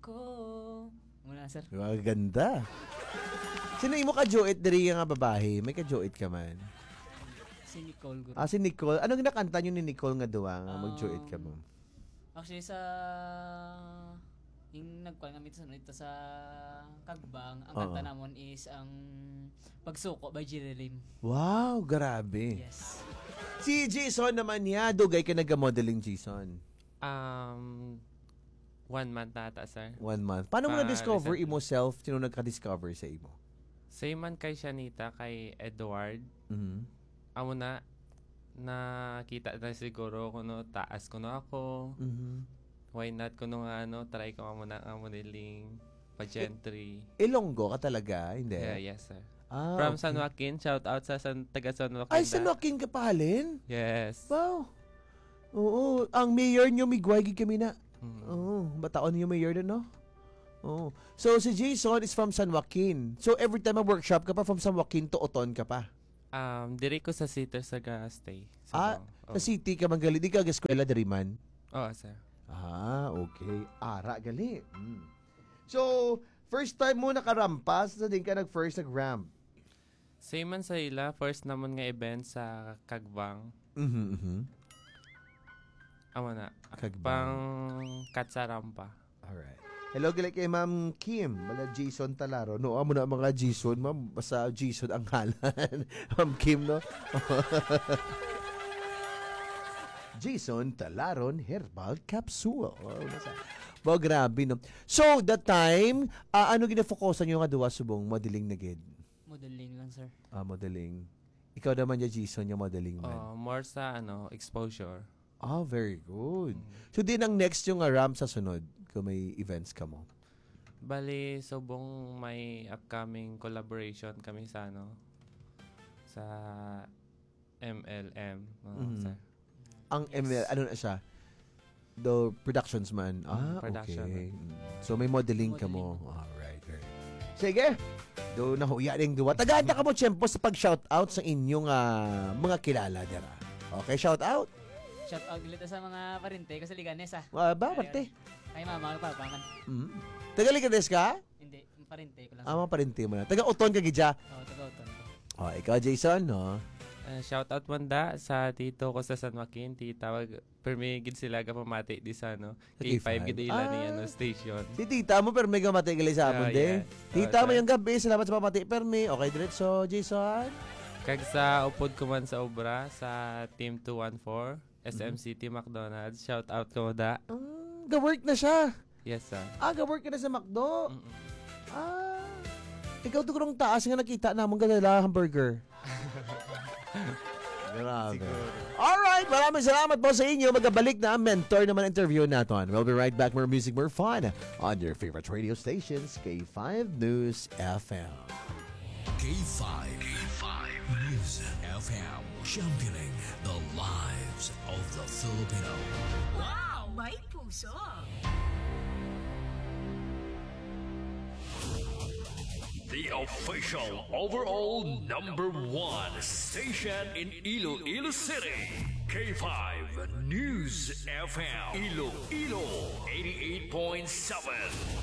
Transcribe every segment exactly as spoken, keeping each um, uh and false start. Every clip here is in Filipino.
ako. Muna, sir. Maganda. Sino imo ka-joit diri nga babae? May ka-joit ka man? Si Nicole. Guru. Ah, si Nicole. Ano ginakanta nyo ni Nicole nga duwa nga Um, mag-joit ka mo? Actually, sa... Yung nagkuhan kami sa ito sa Kagbang, ang kanta Oo. namon is ang Pagsuko by Jirilim. Wow, grabe. Yes. Si Jason naman niya, dugay ka nag-modeling, Jason. Um, one month na ata, sir. One month. Paano mo Ah, na-discover recently. imo self? Sino nagka-discover sa imo? Same man kay Shanita, kay Edward. Mhm. Amo na, nakita na siguro kuno taas kuno ako. Mhm. Why not kuno nga ano, try ko muna ang modeling, pageantry. Ilonggo ka talaga, hindi? Yeah, yes, sir. Ah, From okay. San Joaquin, shout out sa San, taga San Joaquin. Ay, San Joaquin ka pa halin? Yes. Wow. Oo, ang mayor nyo, migway gid kami na. Mm. Oo, bataon yung mayor doon, no? Oo. So, si Jason is from San Joaquin. So, every time mag-workshop ka pa from San Joaquin to Oton ka pa. Um, diri ko sa Sitter sa stay. Ah, sa city ka manggali. Di kaag-eskwela diri man? Oo, sir. Ah, okay. Ara, gali. Mm. So, first time mo nakarampas, sa din ka nag-first nag-ramp. Same man sa ila, first namon nga event sa Kagbang. Mhm, mhm. Amo na. Kagbang. Pang Katsarampa. Alright. Hello, gali kay Ma'am Kim. Mala Jason Talaro. No, amo na mga Jason, ma'am. Basta Jason ang halan. Ma'am Kim, no? Jason Talaron Herbal Capsule. Oh, nasa. Bo, grabe, no? So, that time, ah, ano gina-focusan nyo nga duwa subong modeling na gid? Modeling lang, sir. Ah, modeling. Ikaw naman yung Jason, yung modeling man. Oh, more sa ano, exposure. Ah, very good. So, din ang next yung uh, ramp sa sunod kung may events ka mo. Bali, subong may upcoming collaboration kami sa ano, sa M L M. Oh, Mhm. sir. Ang M L, ano na siya? The productions man. Ah, production okay. So, may modeling, ka mo. Modeling. Alright, right. Sige. Do na huya ning duwa. Tagaan na ka mo tiyempo sa pag-shoutout sa inyong ah, mga kilala dira. Okay, shout out. Shout out ulit sa mga parente ko sa Liganes, ah. Ah, ba, parte? Kay mama, papa man. Mm. Taga Liganes ka? Hindi, parente ko lang. Ah, mga parente mo na. Taga Uton ka gidya. Oo, taga-uton ko. Oh, ikaw Jason, no? Uh, shout out manda sa tito ko sa San Joaquin, titawag permigid sila ka pamati di sa ano, Sa K five K five. gid ila ni Ah. ano station. Si tita mo pero mega mati gali sa amon Yeah, din. yes. Tita Oh, mo sir. yung gabi, salamat sa pamati permi. Okay, diretso Jason. Kag sa upod ko man sa obra sa Team two one four, S M City McDonald's, shout out ko da. Mm, ga-work na siya. Yes, sir. Ah, ga-work ka na sa McDo. Mm-mm. Ah. Ikaw tugrong taas nga nakita namon gadala hamburger. Grabe. Alright, maraming salamat po sa inyo. Magabalik na ang mentor naman interview natin. We'll be right back. More music, more fun on your favorite radio stations, K five News F M. K five. K five News F M. Championing the lives of the Filipino. Wow! May puso! The official overall number one station in Iloilo City. K five News F M. Iloilo eighty-eight point seven.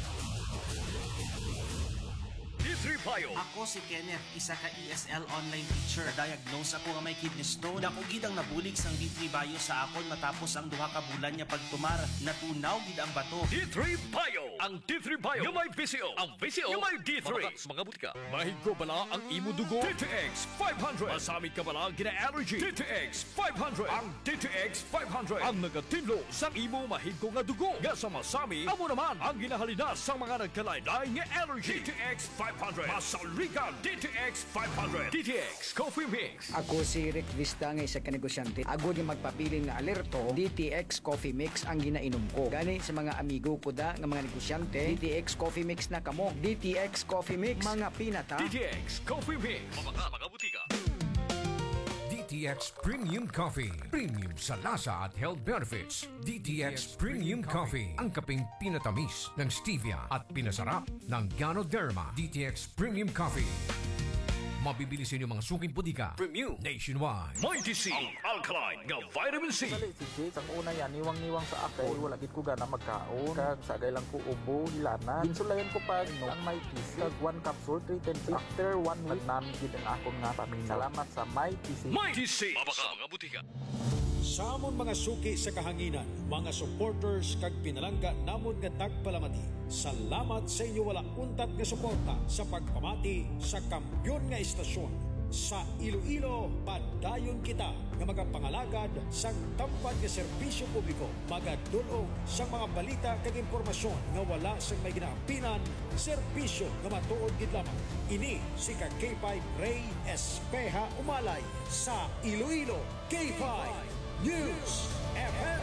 D three Payo. Ako si Kenneth, isa ka E S L online teacher. Diagnose ako nga may kidney stone. Dako gid ang nabulig sang D three Bayo sa akon matapos ang duha ka bulan niya pagtumar. Natunaw gid ang bato. D three Payo. Ang D three Payo. Yung may P C O. Ang P C O. Yung may D three. Mga butika. Mahigko bala ang imo dugo. D T X five hundred. Masamit ka bala gina-allergy. D T X five hundred. Ang D T X five hundred. Ang nagatinlo sa imo mahigko nga dugo. Nga sa masami, amo naman ang ginahalina sa mga nagkalaylay nga allergy. D T X five hundred. Masaligan. D T X five hundred. D T X Coffee Mix. Ako si Rick Vista nga isa ka negosyante. Ako di magpapiling nga alerto, D T X Coffee Mix ang ginainom ko. Gani sa mga amigo ko da nga mga negosyante, D T X Coffee Mix na kamo. D T X Coffee Mix, mga pinata. D T X Coffee Mix. Mga mga butika. D T X Premium Coffee. Premium sa lasa at health benefits. D T X Premium Coffee. Ang kaping pinatamis ng stevia at pinasarap ng Ganoderma. D T X Premium Coffee. Mabibili sa inyo mga suking putika. Premium Nationwide. Mighty C, ang alkaline nga vitamin C. Dali si Jake, ang una yan, niwang-niwang sa akay, wala gid ko gana magkaon. Kag sagay lang ko ubo, hilanan. Ginsulayan ko pa no, ang may T C. Kag one capsule, three ten six. After one week, namin gid ang akon nga paminaw. Salamat sa may T C. Mighty C, mabaka mga butika. Sa amon mga suki sa kahanginan, mga supporters kag pinalangga namon nga tagpalamati. Salamat sa inyo wala untat nga suporta sa pagpamati sa kampyon nga istasyon. Sa Iloilo, padayon kita nga magapangalagad sa tampad nga serbisyo publiko, magadulog sa mga balita kag impormasyon nga wala sa may ginaapinan, serbisyo nga matuod gid lamang. Ini si ka K five Ray Espeja Umalay sa Iloilo K five News F M.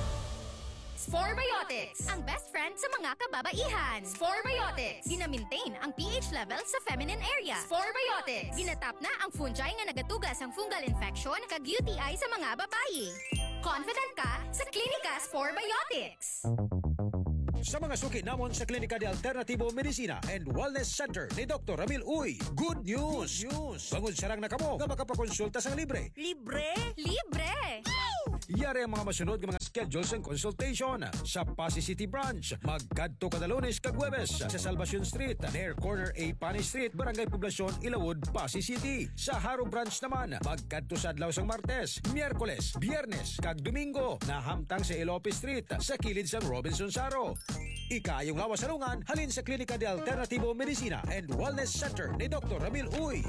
Sporebiotics, ang best friend sa mga kababaihan. Sporebiotics, gina-maintain ang pH level sa feminine area. Sporebiotics, ginatap na ang fungi nga nagatugas ang fungal infection kag U T I sa mga babayi. Confident ka sa Klinika Sporebiotics. Sa mga suki namon sa Klinika de Alternativo Medicina and Wellness Center ni Doctor Ramil Uy, good news! Good news! Bangod sarang na kamo nga makapakonsulta sang libre. Libre? Libre! Yari ang mga masunod ng mga schedules and consultation sa Pasay City Branch. Magkadto kada Lunes kag Huwebes sa Salvacion Street, near corner A Pani Street, Barangay Poblacion, Ilawod, Pasay City. Sa Haro Branch naman, magkadto sa adlaw sang Martes, Miyerkules, Biyernes kag Domingo, nahamtang sa Ilope Street sa kilid sang Robinson Saro. Ikayong lawas salungan, halin sa Klinika de Alternativo Medicina and Wellness Center ni Doctor Ramil Uy.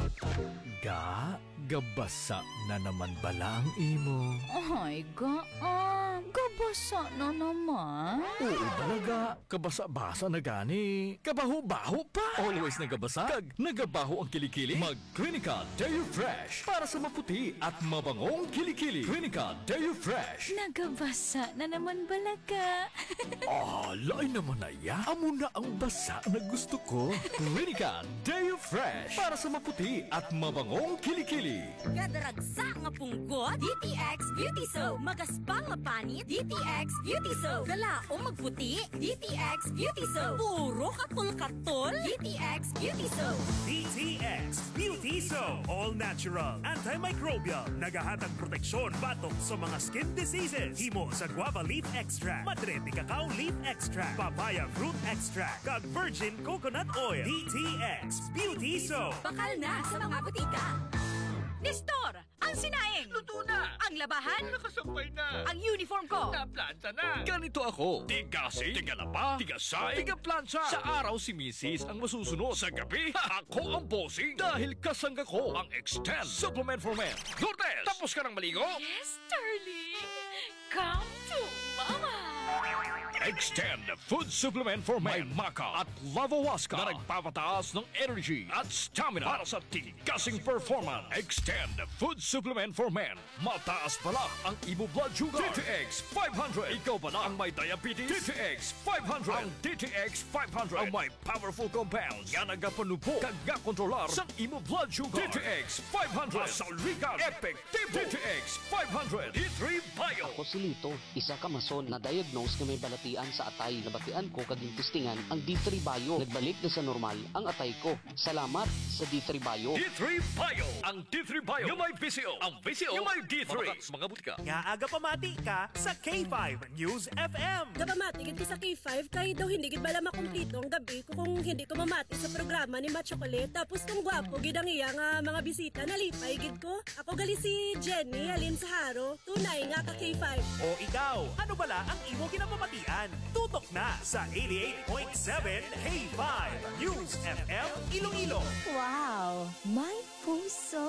Ga, gabasa na naman bala ang imo. Ay, ga, ah, gabasa na naman. Oo talaga, kabasa-basa na gani. Kabaho-baho pa. Always nagabasa, kag nagabaho ang kilikili. Mag-Klinika Deo Fresh para sa maputi at mabangong kilikili. Klinika Deo Fresh. Nagabasa na naman balaga. Ah, lain naman na ya. Amo na ang basa na gusto ko. Klinika Deo Fresh para sa maputi at mabangong kilikili. Kadaragsa nga punggot, D T X Beauty Soap. Magaspang nga panit, D T X Beauty Soap. Galaong magputi, D T X Beauty Soap. Puro katol-katol, D T X Beauty Soap. D T X Beauty Soap. All natural, antimicrobial, nagahatag proteksyon batok sa mga skin diseases. Himo sa guava leaf extract, madre de cacao leaf extract, papaya fruit extract, kag virgin coconut oil. D T X Beauty Soap. Bakal na sa mga butika. Nestor, ang sinaing! Luto na! Ang labahan! Nakasampay na! Ang uniform ko! Naplanta na! Ganito ako! Tigasi, tigalapa, tigasay, tigaplansya! Sa araw si Missus ang masusunod. Sa gabi, ako ang bossing! Dahil kasangga ko ang Extend Supplement for Men. Lourdes, tapos ka ng maligo? Yes, darling. Come to mama. Extend Food Supplement for Men. May Maca at Lavawaska na nagpapataas ng energy at stamina para sa tigasing performance. Extend Food Supplement for Men. Mataas pala ang imo blood sugar. D T X five hundred. Ikaw pala ang may diabetes. D T X five hundred. Ang D T X five hundred ang may powerful compounds nga nagapanupo kag nga kontrolar sa imo blood sugar. D T X five hundred. Masaligan. Epektibo. D T X five hundred. D three Bio. Ako si Lito, isa ka mason na diagnose na may balatian sa atay. Nabatian ko kaging testingan ang D three Bio. Nagbalik na sa normal ang atay ko. Salamat sa D three Bio. D three Bio. Ang D three Bio yung may V C O. Ang V C O yung may D three. Mga butika. Nga aga pamati ka sa K five News F M. Kapamatigid ko sa K five kahit daw hindi gid bala makumplito ang gabi ko kung hindi ko mamati sa programa ni Matt Chocolate. Tapos kung gwapo gid ang iya nga mga bisita nalipay gid ko. Ako gali si Jenny halin sa Haro. Tunay nga ka K five. O ikaw, ano bala ang imo kinapamatian? Tutok na sa eighty-eight point seven K five News F M Iloilo. Wow, may puso.